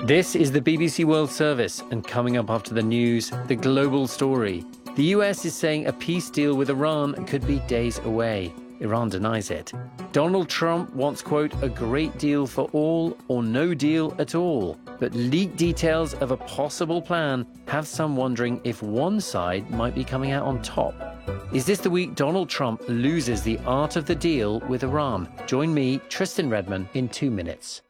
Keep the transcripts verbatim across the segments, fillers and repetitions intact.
This is the B B C World Service, and coming up after the news, the global story. The U S is saying a peace deal with Iran could be days away. Iran denies it. Donald Trump wants, quote, a great deal for all or no deal at all. But leaked details of a possible plan have some wondering if one side might be coming out on top. Is this the week Donald Trump loses the art of the deal with Iran? Join me, Tristan Redman, in two minutes.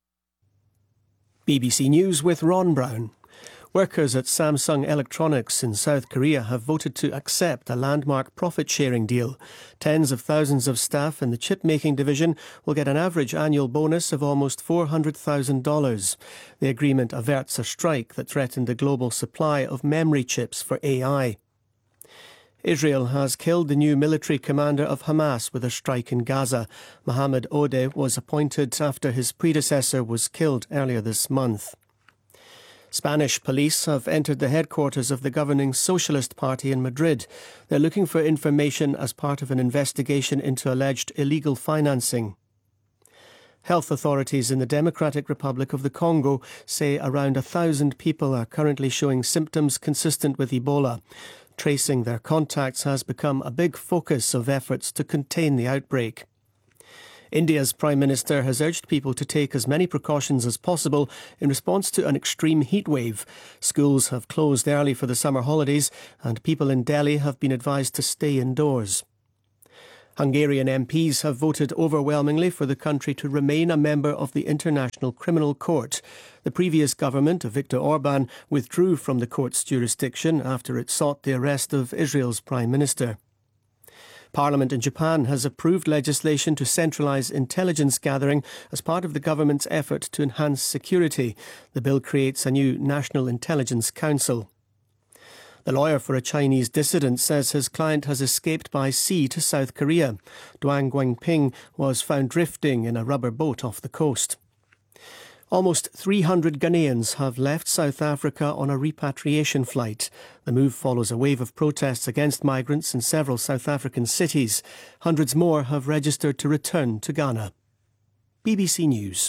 B B C News with Ron Brown. Workers at Samsung Electronics in South Korea have voted to accept a landmark profit-sharing deal. Tens of thousands of staff in the chip-making division will get an average annual bonus of almost four hundred thousand dollars. The agreement averts a strike that threatened the global supply of memory chips for A I. Israel has killed the new military commander of Hamas with a strike in Gaza. Mohammed Odeh was appointed after his predecessor was killed earlier this month. Spanish police have entered the headquarters of the governing Socialist Party in Madrid. They're looking for information as part of an investigation into alleged illegal financing. Health authorities in the Democratic Republic of the Congo say around a thousand people are currently showing symptoms consistent with Ebola. Tracing their contacts has become a big focus of efforts to contain the outbreak. India's Prime Minister has urged people to take as many precautions as possible in response to an extreme heat wave. Schools have closed early for the summer holidays, and people in Delhi have been advised to stay indoors. Hungarian M Ps have voted overwhelmingly for the country to remain a member of the International Criminal Court. The previous government of Viktor Orban withdrew from the court's jurisdiction after it sought the arrest of Israel's Prime Minister. Parliament in Japan has approved legislation to centralise intelligence gathering as part of the government's effort to enhance security. The bill creates a new National Intelligence Council. The lawyer for a Chinese dissident says his client has escaped by sea to South Korea. Duan Guangping was found drifting in a rubber boat off the coast. Almost three hundred Ghanaians have left South Africa on a repatriation flight. The move follows a wave of protests against migrants in several South African cities. Hundreds more have registered to return to Ghana. B B C News.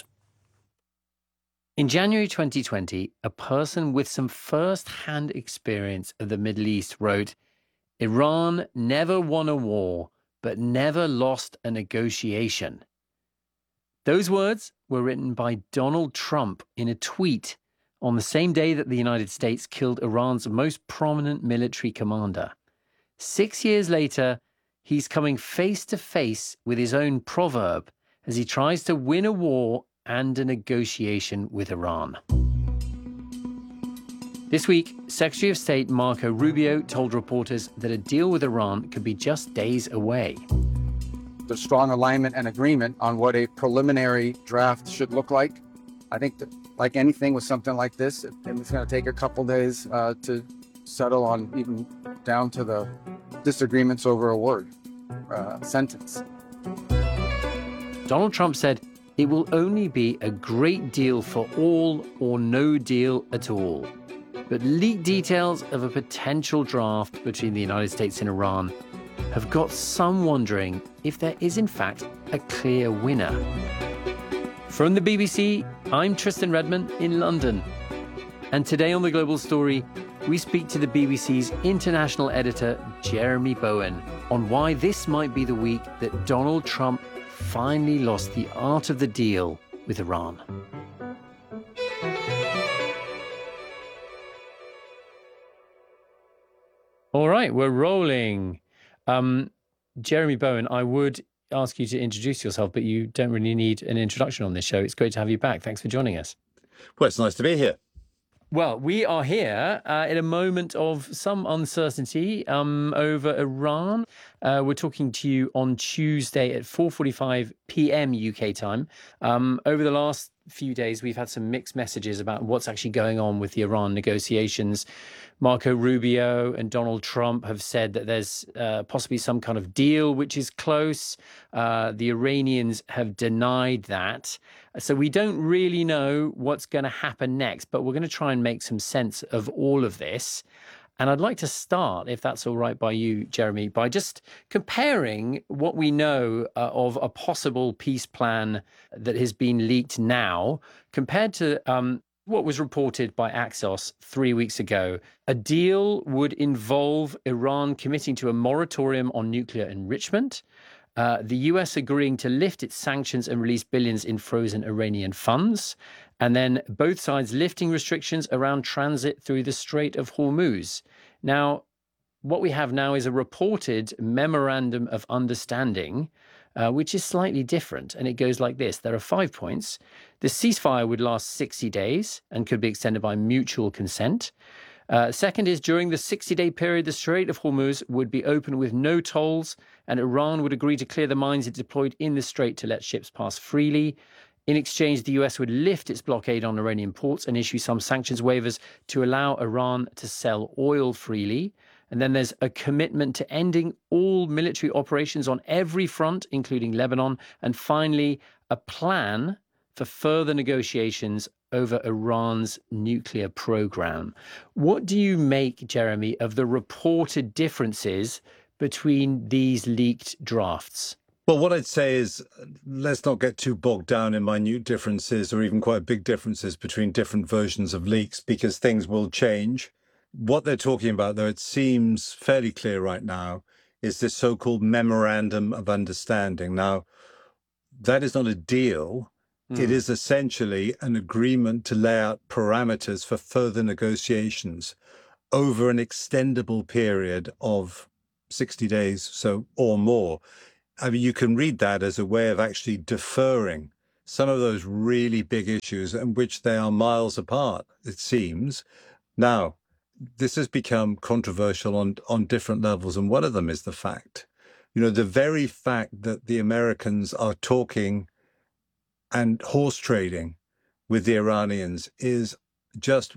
In January twenty twenty, a person with some first-hand experience of the Middle East wrote, Iran never won a war, but never lost a negotiation. Those words were written by Donald Trump in a tweet on the same day that the United States killed Iran's most prominent military commander. Six years later, he's coming face to face with his own proverb as he tries to win a war and a negotiation with Iran. This week, Secretary of State Marco Rubio told reporters that a deal with Iran could be just days away. There's strong alignment and agreement on what a preliminary draft should look like. I think that, like anything with something like this, it, it's going to take a couple days uh, to settle on, even down to the disagreements over a word, uh, sentence. Donald Trump said it will only be a great deal for all or no deal at all. But leaked details of a potential draft between the United States and Iran have got some wondering if there is in fact a clear winner. From the B B C, I'm Tristan Redman in London. And today on The Global Story, we speak to the B B C's international editor, Jeremy Bowen, on why this might be the week that Donald Trump finally lost the art of the deal with Iran. All right, we're rolling. Um, Jeremy Bowen, I would ask you to introduce yourself, but you don't really need an introduction on this show. It's great to have you back. Thanks for joining us. Well, it's nice to be here. Well, we are here uh, in a moment of some uncertainty um, over Iran. Uh, we're talking to you on Tuesday at four forty-five p.m. U K time. Um, over the last few days, we've had some mixed messages about what's actually going on with the Iran negotiations. Marco Rubio and Donald Trump have said that there's uh, possibly some kind of deal which is close. Uh, the Iranians have denied that. So we don't really know what's going to happen next, but we're going to try and make some sense of all of this. And I'd like to start, if that's all right by you, Jeremy, by just comparing what we know uh, of a possible peace plan that has been leaked now compared to um, What was reported by Axios three weeks ago, a deal would involve Iran committing to a moratorium on nuclear enrichment, uh, the U S agreeing to lift its sanctions and release billions in frozen Iranian funds, and then both sides lifting restrictions around transit through the Strait of Hormuz. Now, what we have now is a reported memorandum of understanding, uh, which is slightly different. And it goes like this. There are five points. The ceasefire would last sixty days and could be extended by mutual consent. Uh, second is during the sixty-day period, the Strait of Hormuz would be open with no tolls, and Iran would agree to clear the mines it deployed in the strait to let ships pass freely. In exchange, the U S would lift its blockade on Iranian ports and issue some sanctions waivers to allow Iran to sell oil freely. And then there's a commitment to ending all military operations on every front, including Lebanon. And finally, a plan for further negotiations over Iran's nuclear program. What do you make, Jeremy, of the reported differences between these leaked drafts? Well, what I'd say is let's not get too bogged down in minute differences or even quite big differences between different versions of leaks, because things will change. What they're talking about, though, it seems fairly clear right now, is this so-called memorandum of understanding. Now, that is not a deal. Mm. It is essentially an agreement to lay out parameters for further negotiations over an extendable period of sixty days so or more. I mean, you can read that as a way of actually deferring some of those really big issues in which they are miles apart, it seems. Now, this has become controversial on, on different levels, and one of them is the fact, you know, the very fact that the Americans are talking and horse trading with the Iranians is just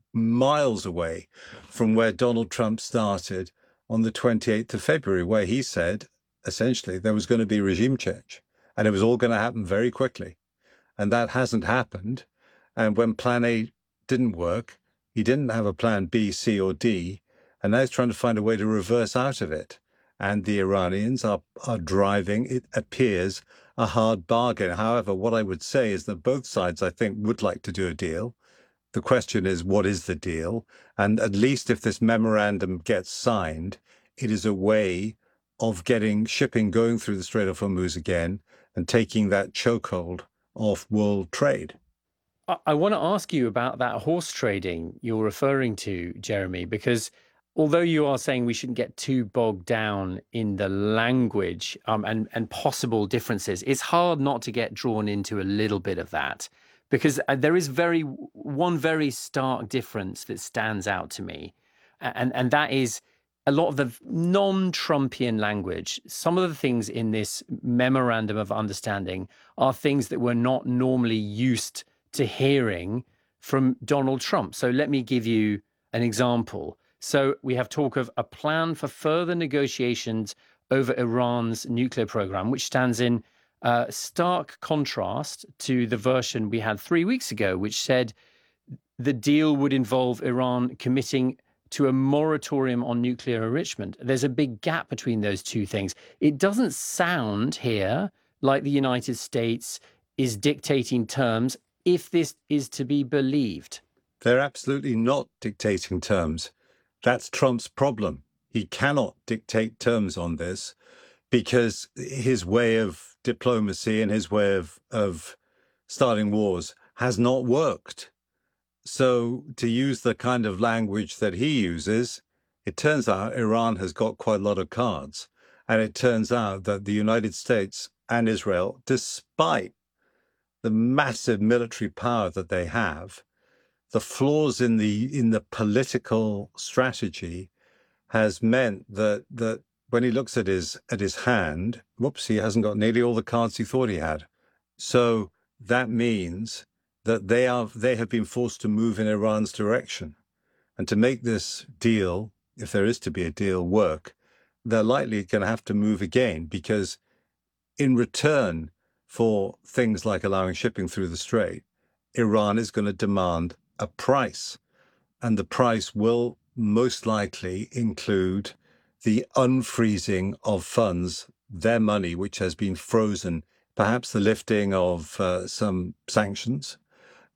miles away from where Donald Trump started on the twenty-eighth of February, where he said, essentially, there was going to be regime change and it was all going to happen very quickly. And that hasn't happened. And when plan A didn't work, he didn't have a plan B, C, or D. And now he's trying to find a way to reverse out of it. And the Iranians are, are driving, it appears, a hard bargain. However, what I would say is that both sides, I think, would like to do a deal. The question is, what is the deal? And at least if this memorandum gets signed, it is a way of getting shipping going through the Strait of Hormuz again and taking that chokehold off world trade. I, I want to ask you about that horse trading you're referring to, Jeremy, because although you are saying we shouldn't get too bogged down in the language um, and, and possible differences, it's hard not to get drawn into a little bit of that, because there is very one very stark difference that stands out to me, and, and that is a lot of the non-Trumpian language. Some of the things in this memorandum of understanding are things that we're not normally used to hearing from Donald Trump. So let me give you an example. So we have talk of a plan for further negotiations over Iran's nuclear program, which stands in uh, stark contrast to the version we had three weeks ago, which said the deal would involve Iran committing to a moratorium on nuclear enrichment. There's a big gap between those two things. It doesn't sound here like the United States is dictating terms, if this is to be believed. They're absolutely not dictating terms. That's Trump's problem. He cannot dictate terms on this because his way of diplomacy and his way of, of starting wars has not worked. So to use the kind of language that he uses, it turns out Iran has got quite a lot of cards. And it turns out that the United States and Israel, despite the massive military power that they have, the flaws in the in the political strategy has meant that that when he looks at his at his hand, whoops, he hasn't got nearly all the cards he thought he had. So that means that they are they have been forced to move in Iran's direction. And to make this deal, if there is to be a deal, work, they're likely going to have to move again, because in return for things like allowing shipping through the strait, Iran is going to demand a price. And the price will most likely include the unfreezing of funds, their money, which has been frozen, perhaps the lifting of uh, some sanctions,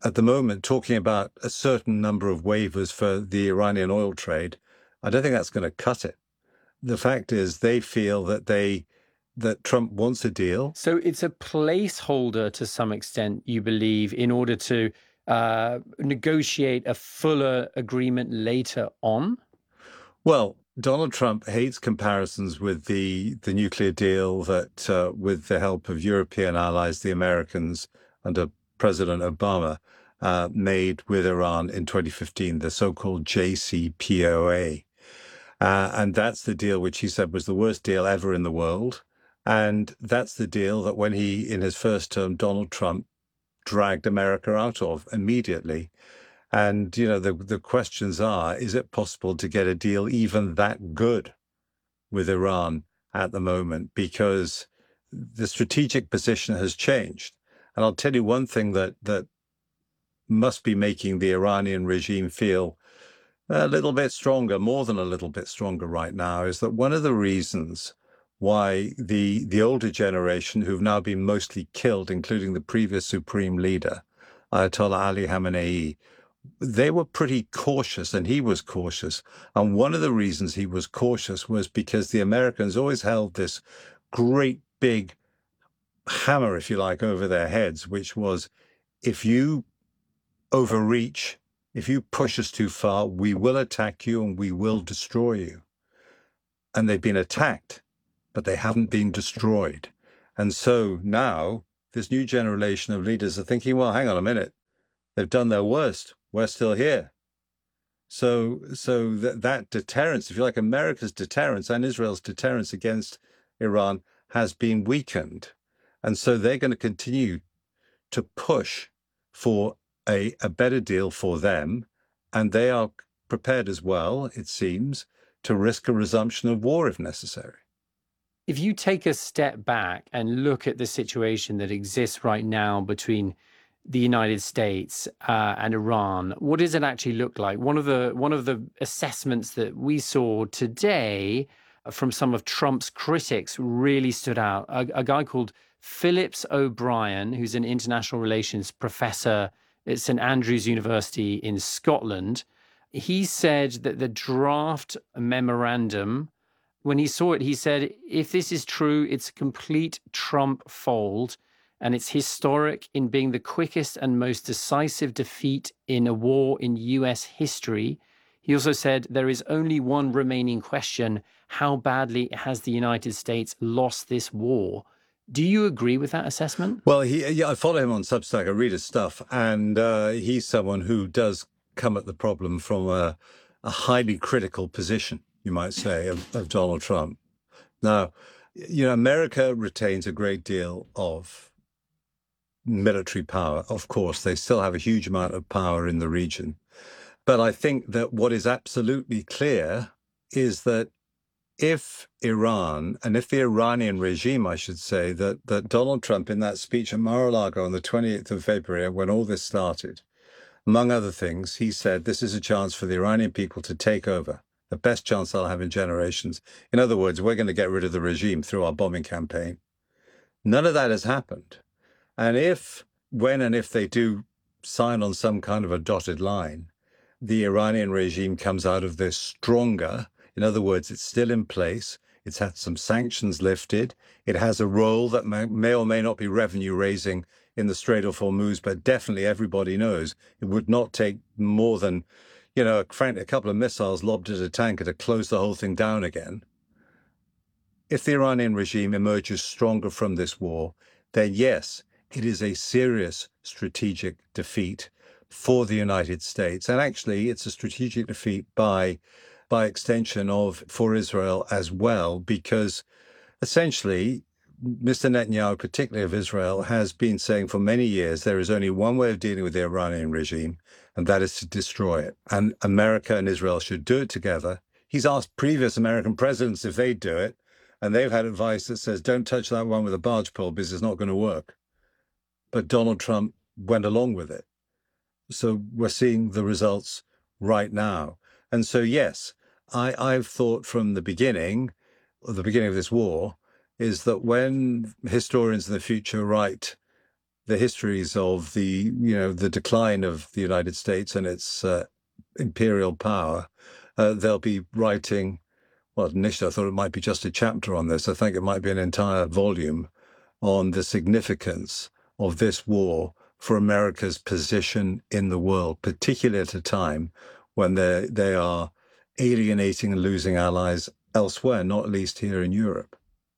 at the moment, talking about a certain number of waivers for the Iranian oil trade, I don't think that's going to cut it. The fact is they feel that they that Trump wants a deal. So it's a placeholder to some extent, you believe, in order to uh, negotiate a fuller agreement later on? Well, Donald Trump hates comparisons with the, the nuclear deal that, uh, with the help of European allies, the Americans under President Obama, uh, made with Iran in twenty fifteen, the so-called J C P O A. Uh, and that's the deal which he said was the worst deal ever in the world. And that's the deal that when he, in his first term, Donald Trump dragged America out of immediately. And, you know, the, the questions are, is it possible to get a deal even that good with Iran at the moment? Because the strategic position has changed. And I'll tell you one thing that, that must be making the Iranian regime feel a little bit stronger, more than a little bit stronger right now, is that one of the reasons why the the older generation, who've now been mostly killed, including the previous supreme leader, Ayatollah Ali Khamenei, they were pretty cautious, and he was cautious. And one of the reasons he was cautious was because the Americans always held this great big hammer, if you like, over their heads, which was, if you overreach, if you push us too far, we will attack you and we will destroy you. And they've been attacked, but they haven't been destroyed. And so now this new generation of leaders are thinking, well, hang on a minute. They've done their worst. We're still here. So so that, that deterrence, if you like, America's deterrence and Israel's deterrence against Iran has been weakened. And so they're going to continue to push for a, a better deal for them. And they are prepared as well, it seems, to risk a resumption of war if necessary. If you take a step back and look at the situation that exists right now between the United States uh, and Iran, what does it actually look like? One of the one of the assessments that we saw today from some of Trump's critics really stood out. A, a guy called Phillips O'Brien, who's an international relations professor at St Andrews University in Scotland, he said that the draft memorandum, when he saw it, he said, if this is true, it's a complete Trump fold, and it's historic in being the quickest and most decisive defeat in a war in U S history. He also said there is only one remaining question: how badly has the United States lost this war? Do you agree with that assessment? Well, he, yeah, I follow him on Substack. I read his stuff, and uh, he's someone who does come at the problem from a, a highly critical position, you might say, of, of Donald Trump. Now, you know, America retains a great deal of military power. Of course, they still have a huge amount of power in the region. But I think that what is absolutely clear is that if Iran, and if the Iranian regime, I should say, that, that Donald Trump in that speech at Mar-a-Lago on the twenty-eighth of February, when all this started, among other things, he said, this is a chance for the Iranian people to take over, the best chance they'll have in generations. In other words, we're going to get rid of the regime through our bombing campaign. None of that has happened. And if, when and if they do sign on some kind of a dotted line, the Iranian regime comes out of this stronger. In other words, it's still in place. It's had some sanctions lifted. It has a role that may, may or may not be revenue raising in the Strait of Hormuz, but definitely everybody knows it would not take more than, you know, frankly, a couple of missiles lobbed at a tanker to close the whole thing down again. If the Iranian regime emerges stronger from this war, then yes, it is a serious strategic defeat for the United States. And actually, it's a strategic defeat by by extension of for Israel as well, because essentially, Mister Netanyahu, particularly of Israel, has been saying for many years there is only one way of dealing with the Iranian regime, and that is to destroy it. And America and Israel should do it together. He's asked previous American presidents if they'd do it, and they've had advice that says, don't touch that one with a barge pole because it's not going to work. But Donald Trump went along with it. So we're seeing the results right now. And so, yes, I, I've thought from the beginning, or the beginning of this war, is that when historians in the future write the histories of the, you know, the decline of the United States and its uh, imperial power, uh, they'll be writing, well, initially I thought it might be just a chapter on this. I think it might be an entire volume on the significance of this war for America's position in the world, particularly at a time when they they are alienating and losing allies elsewhere, not least here in Europe.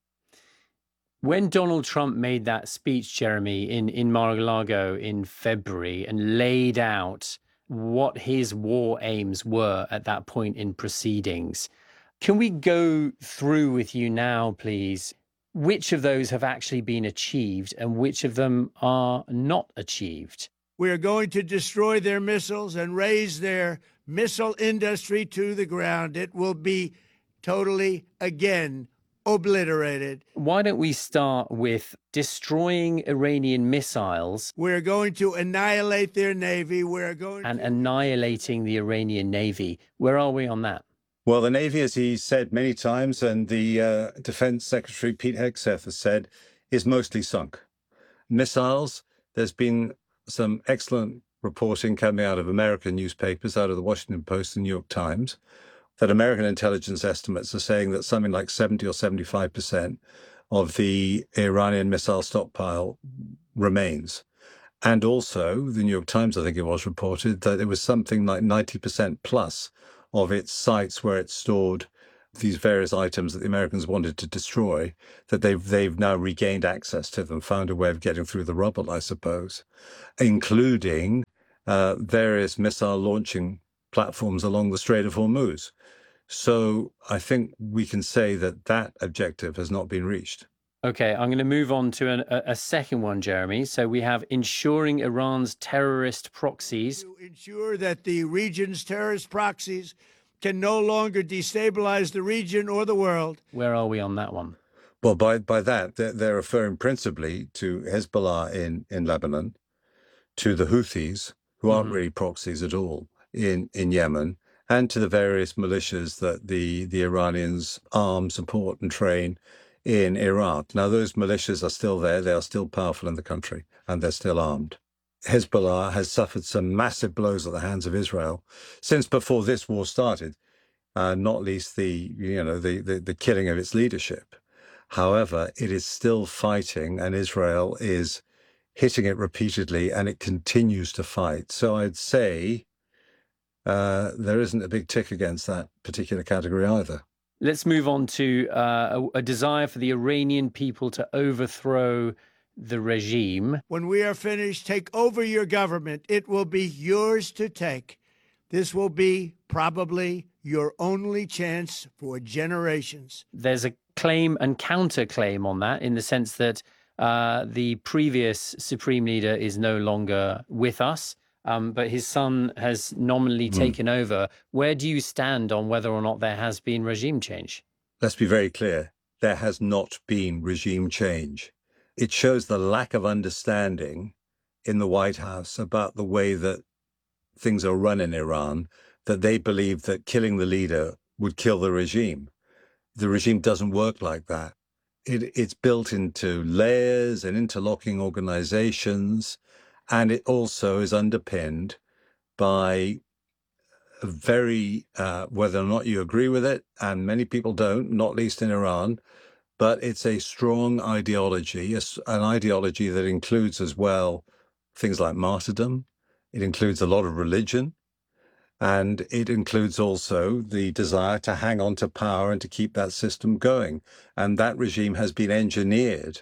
When Donald Trump made that speech, Jeremy, in, in Mar-a-Lago in February and laid out what his war aims were at that point in proceedings, can we go through with you now, please, which of those have actually been achieved and which of them are not achieved? We are going to destroy their missiles and raise their missile industry to the ground. It will be totally, again, obliterated. Why don't we start with destroying Iranian missiles? We're going to annihilate their navy. We're going and to... annihilating the Iranian navy. Where are we on that? Well, the Navy, as he said many times, and the uh, Defense Secretary Pete Hegseth has said, is mostly sunk. Missiles, there's been some excellent reporting coming out of American newspapers, out of the Washington Post and New York Times, that American intelligence estimates are saying that something like seventy or seventy-five percent of the Iranian missile stockpile remains. And also, the New York Times, I think it was, reported that it was something like ninety percent plus of its sites where it stored these various items that the Americans wanted to destroy, that they've they've now regained access to them, found a way of getting through the rubble, I suppose, including uh, various missile launching platforms along the Strait of Hormuz. So I think we can say that that objective has not been reached. Okay, I'm going to move on to an, a, a second one, Jeremy. So we have ensuring Iran's terrorist proxies. To ensure that the region's terrorist proxies can no longer destabilize the region or the world. Where are we on that one? Well, by, by that, they're, they're referring principally to Hezbollah in, in Lebanon, to the Houthis, who aren't mm-hmm. really proxies at all, in, in Yemen, and to the various militias that the, the Iranians arm, support, and train in Iraq. Now, those militias are still there. They are still powerful in the country, and they're still armed. Hezbollah has suffered some massive blows at the hands of Israel since before this war started, uh, not least the, you know, the, the, the killing of its leadership. However, it is still fighting, and Israel is hitting it repeatedly, and it continues to fight. So I'd say uh, there isn't a big tick against that particular category either. Let's move on to uh, a, a desire for the Iranian people to overthrow the regime. When we are finished, take over your government. It will be yours to take. This will be probably your only chance for generations. There's a claim and counterclaim on that, in the sense that uh, the previous supreme leader is no longer with us, um, but his son has nominally mm. taken over. Where do you stand on whether or not there has been regime change? Let's be very clear. There has not been regime change. It shows the lack of understanding in the White House about the way that things are run in Iran, that they believe that killing the leader would kill the regime. The regime doesn't work like that. It, it's built into layers and interlocking organizations, and it also is underpinned by a very, uh, whether or not you agree with it, and many people don't, not least in Iran, but it's a strong ideology, an ideology that includes as well things like martyrdom. It includes a lot of religion, and it includes also the desire to hang on to power and to keep that system going. And that regime has been engineered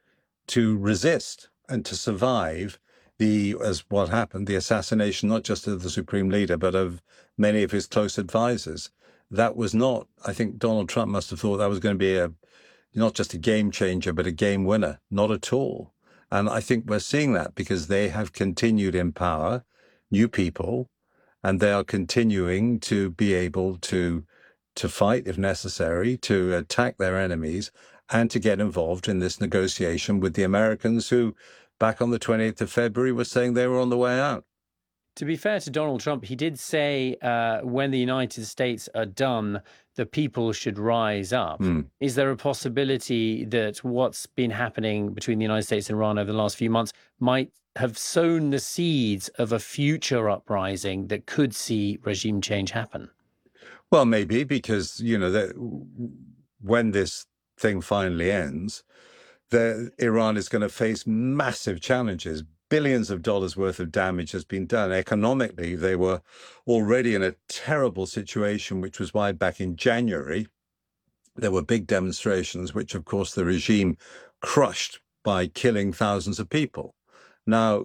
to resist and to survive the, as what happened, the assassination not just of the supreme leader, but of many of his close advisors. That was not, I think Donald Trump must have thought that was going to be a not just a game changer, but a game winner. Not at all. And I think we're seeing that because they have continued in power, new people, and they are continuing to be able to to fight if necessary, to attack their enemies, and to get involved in this negotiation with the Americans who, back on the twentieth of February, were saying they were on the way out. To be fair to Donald Trump, he did say uh, when the United States are done, the people should rise up. Mm. Is there a possibility that what's been happening between the United States and Iran over the last few months might have sown the seeds of a future uprising that could see regime change happen? Well, maybe, because, you know, that when this thing finally ends, the, Iran is going to face massive challenges. Billions of dollars worth of damage has been done. Economically, they were already in a terrible situation, which was why back in January, there were big demonstrations, which, of course, the regime crushed by killing thousands of people. Now,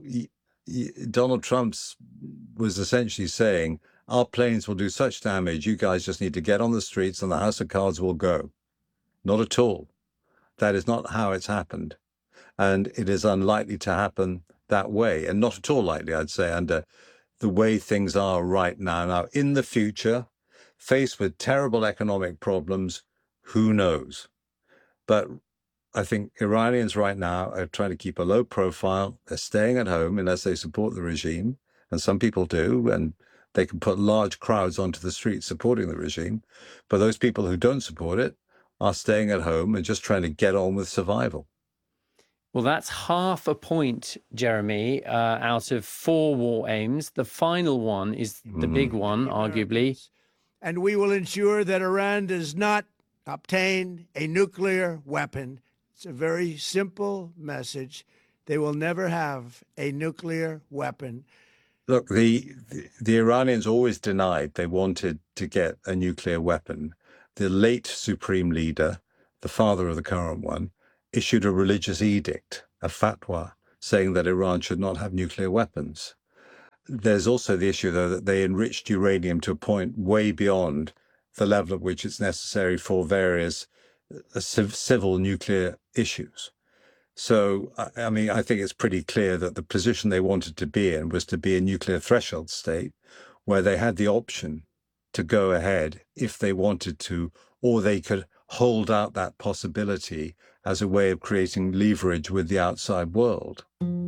Donald Trump was essentially saying, our planes will do such damage, you guys just need to get on the streets and the House of Cards will go. Not at all. That is not how it's happened. And it is unlikely to happen that way, and not at all likely, I'd say, under the way things are right now. Now, in the future, faced with terrible economic problems, who knows? But I think Iranians right now are trying to keep a low profile. They're staying at home unless they support the regime, and some people do, and they can put large crowds onto the streets supporting the regime. But those people who don't support it are staying at home and just trying to get on with survival. Well, that's half a point, Jeremy, uh, out of four war aims. The final one is the Mm. big one, arguably. And we will ensure that Iran does not obtain a nuclear weapon. It's a very simple message. They will never have a nuclear weapon. Look, the, the the Iranians always denied they wanted to get a nuclear weapon. The late supreme leader, the father of the current one, issued a religious edict, a fatwa, saying that Iran should not have nuclear weapons. There's also the issue, though, that they enriched uranium to a point way beyond the level at which it's necessary for various uh, civ- civil nuclear issues. So, I mean, I think it's pretty clear that the position they wanted to be in was to be a nuclear threshold state, where they had the option to go ahead if they wanted to, or they could hold out that possibility as a way of creating leverage with the outside world.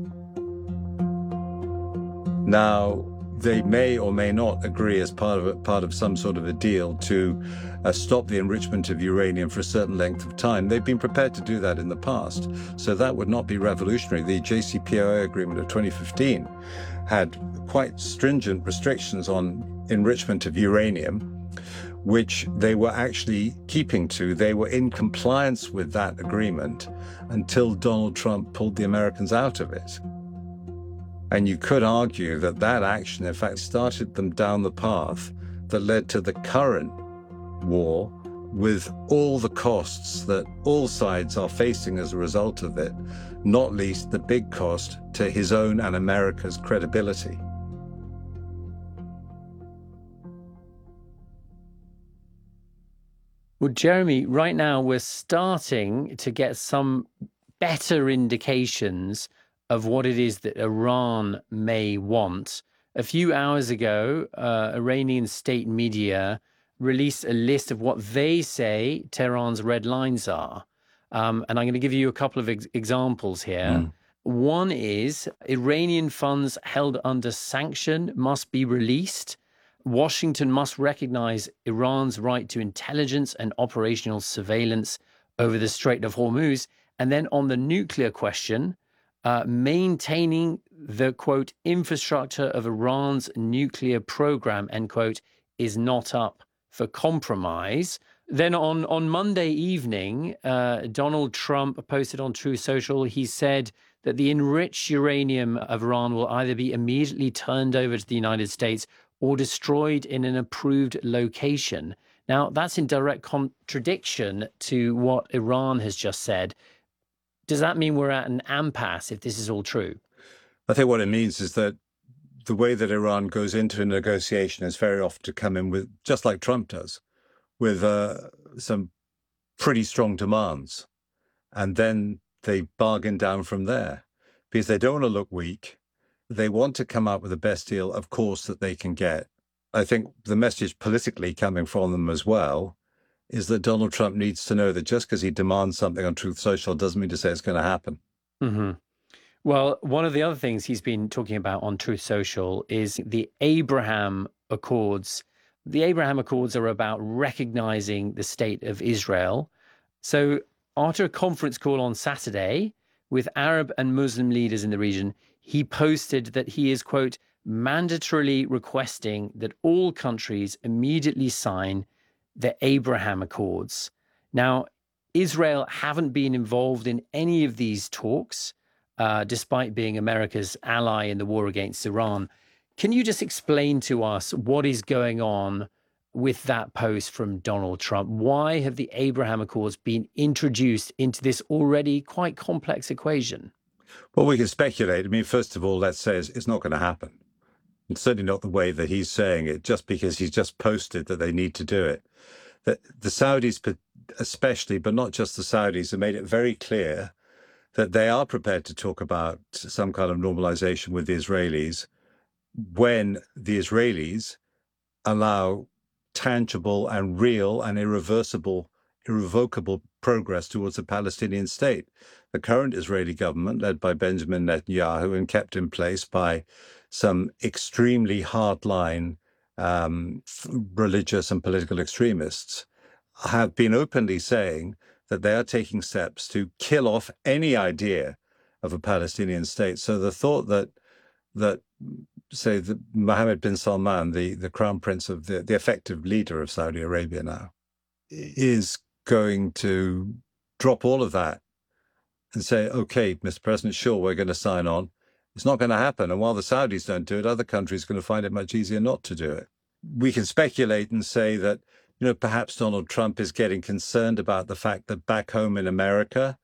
Now, they may or may not agree as part of a, part of some sort of a deal to uh, stop the enrichment of uranium for a certain length of time. They've been prepared to do that in the past, so that would not be revolutionary. The J C P O A agreement of twenty fifteen had quite stringent restrictions on enrichment of uranium, which they were actually keeping to. They were in compliance with that agreement until Donald Trump pulled the Americans out of it. And you could argue that that action, in fact, started them down the path that led to the current war, with all the costs that all sides are facing as a result of it, not least the big cost to his own and America's credibility. Well, Jeremy, right now we're starting to get some better indications of what it is that Iran may want. A few hours ago, uh, Iranian state media released a list of what they say Tehran's red lines are. Um, and I'm going to give you a couple of ex- examples here. Mm. One is Iranian funds held under sanction must be released. Washington must recognize Iran's right to intelligence and operational surveillance over the Strait of Hormuz. And then on the nuclear question, uh, maintaining the, quote, infrastructure of Iran's nuclear program, end quote, is not up for compromise. Then on, on Monday evening, uh, Donald Trump posted on Truth Social, he said that the enriched uranium of Iran will either be immediately turned over to the United States or destroyed in an approved location. Now, that's in direct contradiction to what Iran has just said. Does that mean we're at an impasse if this is all true? I think what it means is that the way that Iran goes into a negotiation is very often to come in with, just like Trump does, with uh, some pretty strong demands. And then they bargain down from there because they don't want to look weak. They want to come up with the best deal, of course, that they can get. I think the message politically coming from them as well is that Donald Trump needs to know that just because he demands something on Truth Social doesn't mean to say it's going to happen. Mm-hmm. Well, one of the other things he's been talking about on Truth Social is the Abraham Accords. The Abraham Accords are about recognizing the state of Israel. So after a conference call on Saturday with Arab and Muslim leaders in the region, he posted that he is, quote, mandatorily requesting that all countries immediately sign the Abraham Accords. Now, Israel haven't been involved in any of these talks, uh, despite being America's ally in the war against Iran. Can you just explain to us what is going on with that post from Donald Trump? Why have the Abraham Accords been introduced into this already quite complex equation? Well, we can speculate. I mean, first of all, let's say it's, it's not going to happen. It's certainly not the way that he's saying it, just because he's just posted that they need to do it. That the Saudis especially, but not just the Saudis, have made it very clear that they are prepared to talk about some kind of normalization with the Israelis when the Israelis allow tangible and real and irreversible, irrevocable progress towards a Palestinian state. The current Israeli government, led by Benjamin Netanyahu and kept in place by some extremely hardline um, religious and political extremists, have been openly saying that they are taking steps to kill off any idea of a Palestinian state. So the thought that that say that Mohammed bin Salman, the, the crown prince of the, the effective leader of Saudi Arabia now, is going to drop all of that and say, okay, Mister President, sure, we're going to sign on. It's not going to happen. And while the Saudis don't do it, other countries are going to find it much easier not to do it. We can speculate and say that, you know, perhaps Donald Trump is getting concerned about the fact that back home in America,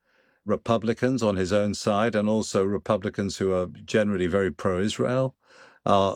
Republicans on his own side and also Republicans who are generally very pro-Israel are